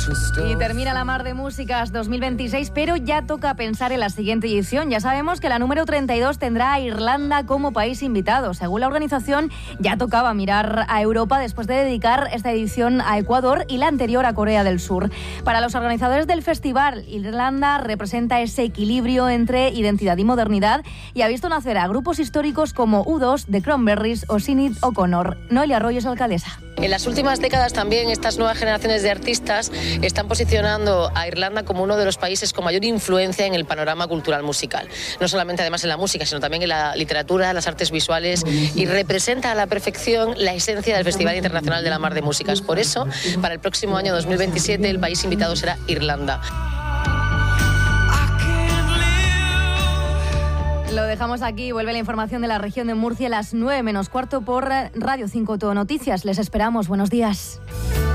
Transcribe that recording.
Y termina la Mar de Músicas 2026, pero ya toca pensar en la siguiente edición. Ya sabemos que la número 32 tendrá a Irlanda como país invitado. Según la organización, ya tocaba mirar a Europa después de dedicar esta edición a Ecuador y la anterior a Corea del Sur. Para los organizadores del festival, Irlanda representa ese equilibrio entre identidad y modernidad y ha visto nacer a grupos históricos como U2, The Cranberries o Sinead O'Connor. Noelia Arroyo es alcaldesa. En las últimas décadas también estas nuevas generaciones de artistas están posicionando a Irlanda como uno de los países con mayor influencia en el panorama cultural musical. No solamente además en la música, sino también en la literatura, las artes visuales, y representa a la perfección la esencia del Festival Internacional de la Mar de Músicas. Por eso, para el próximo año 2027, el país invitado será Irlanda. Lo dejamos aquí. Vuelve la información de la región de Murcia a las 9 menos cuarto por Radio 5 Todo Noticias. Les esperamos. Buenos días.